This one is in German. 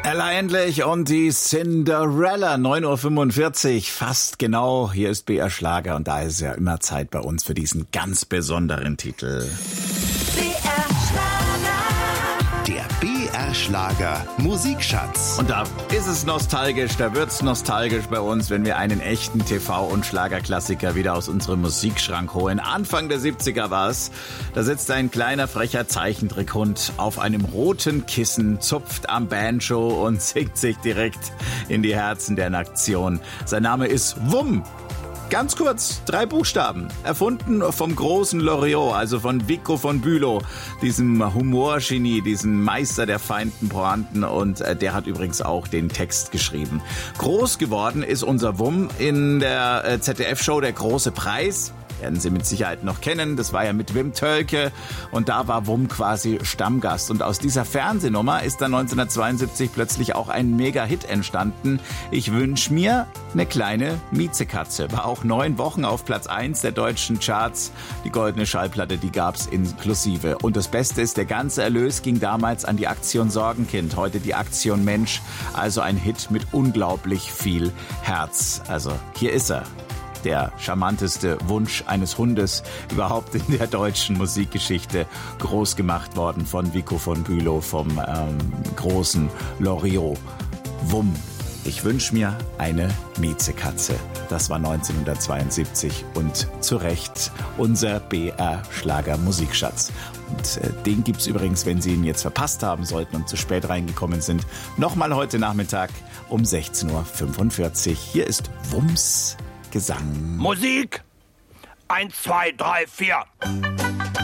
Ella Endlich und die Cinderella, 9.45 Uhr, fast genau. Hier ist BR Schlager und da ist ja immer Zeit bei uns für diesen ganz besonderen Titel. BR Schlager. Der BR Schlager Musikschatz. Und da ist es nostalgisch, da wird's nostalgisch bei uns, wenn wir einen echten TV- und Schlagerklassiker wieder aus unserem Musikschrank holen. Anfang der 70er war's. Da sitzt ein kleiner, frecher Zeichentrickhund auf einem roten Kissen, zupft am Banjo und singt sich direkt in die Herzen der Nation. Sein Name ist Wumm. Ganz kurz, 3 Buchstaben, erfunden vom großen Loriot, also von Vico von Bülow, diesem Humorgenie, diesem Meister der feinden Pointen, und der hat übrigens auch den Text geschrieben. Groß geworden ist unser Wumm in der ZDF-Show Der große Preis. Werden Sie mit Sicherheit noch kennen. Das war ja mit Wim Tölke und da war Wumm quasi Stammgast. Und aus dieser Fernsehnummer ist dann 1972 plötzlich auch ein Mega-Hit entstanden. Ich wünsch mir eine kleine Miezekatze. War auch 9 Wochen auf Platz 1 der deutschen Charts. Die goldene Schallplatte, die gab's inklusive. Und das Beste ist, der ganze Erlös ging damals an die Aktion Sorgenkind. Heute die Aktion Mensch. Also ein Hit mit unglaublich viel Herz. Also hier ist er. Der charmanteste Wunsch eines Hundes überhaupt in der deutschen Musikgeschichte, groß gemacht worden von Vico von Bülow, vom großen Loriot. Wumm. Ich wünsch mir eine Miezekatze. Das war 1972 und zu Recht unser BR Schlager Musikschatz. Und den gibt's übrigens, wenn Sie ihn jetzt verpasst haben sollten und zu spät reingekommen sind, nochmal heute Nachmittag um 16.45 Uhr. Hier ist Wumms Gesang. Musik 1, 2, 3, 4.